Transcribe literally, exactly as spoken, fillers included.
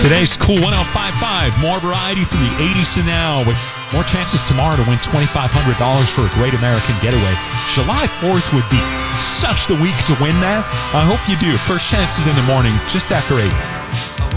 Today's Cool one oh five point five. More variety from the eighties to now, with more chances tomorrow to win twenty-five hundred dollars for a Great American Getaway. July fourth would be such the week to win that. I hope you do. First chances in the morning, just after eight.